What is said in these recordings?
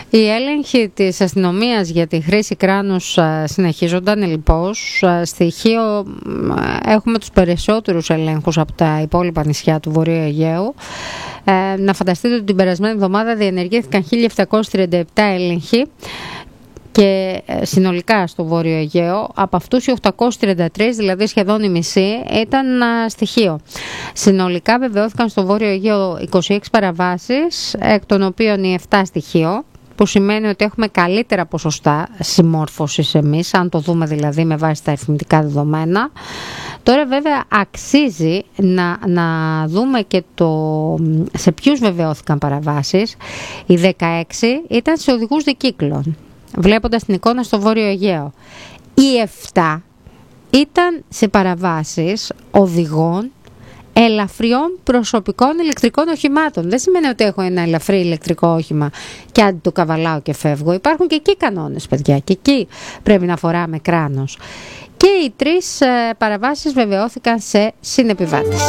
Οι έλεγχοι της αστυνομίας για τη χρήση κράνους συνεχίζονταν λοιπώς. Στοιχείο έχουμε τους περισσότερους ελέγχους από τα υπόλοιπα νησιά του Βορείου Αιγαίου. Να φανταστείτε ότι την περασμένη εβδομάδα διενεργήθηκαν 1.737 έλεγχοι και συνολικά στο Βόρειο Αιγαίο. Από αυτούς οι 833, δηλαδή σχεδόν η μισή, ήταν στοιχείο. Συνολικά βεβαιώθηκαν στο Βόρειο Αιγαίο 26 παραβάσεις, εκ των οποίων οι 7 στοιχείο, που σημαίνει ότι έχουμε καλύτερα ποσοστά συμμόρφωσης εμείς, αν το δούμε δηλαδή με βάση τα αριθμητικά δεδομένα. Τώρα βέβαια αξίζει να δούμε και σε ποιους βεβαιώθηκαν παραβάσεις. Οι 16 ήταν σε οδηγούς δικύκλων, βλέποντας την εικόνα στο Βόρειο Αιγαίο. Οι 7 ήταν σε παραβάσεις οδηγών ελαφριών προσωπικών ηλεκτρικών οχημάτων. Δεν σημαίνει ότι έχω ένα ελαφρύ ηλεκτρικό όχημα και αν το καβαλάω και φεύγω. Υπάρχουν και εκεί κανόνες, παιδιά, και εκεί πρέπει να φοράμε κράνος. Και οι 3 παραβάσεις βεβαιώθηκαν σε συνεπιβάτες.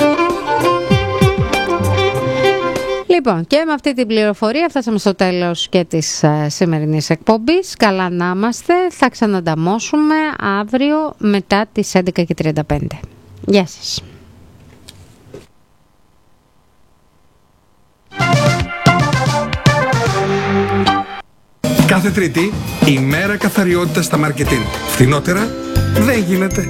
Λοιπόν, και με αυτή την πληροφορία φτάσαμε στο τέλος και της σημερινής εκπομπής. Καλά να είμαστε. Θα ξανανταμώσουμε αύριο μετά τις 11:35. Γεια σας. Κάθε Τρίτη, η μέρα καθαριότητας στα Μαρκετίν. Φθηνότερα δεν γίνεται.